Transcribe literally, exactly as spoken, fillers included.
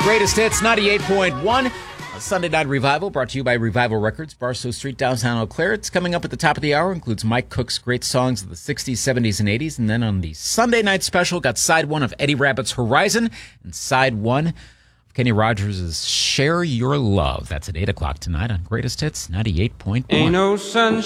Greatest Hits ninety-eight point one. A Sunday Night Revival brought to you by Revival Records, Barstow Street, downtown Eau Claire. It's coming up at the top of the hour. Includes Mike Cook's great songs of the sixties, seventies, and eighties. And then on the Sunday night special, got side one of Eddie Rabbitt's Horizon and side one of Kenny Rogers' Share Your Love. That's at eight o'clock tonight on Greatest Hits ninety-eight point one. Ain't no sunshine.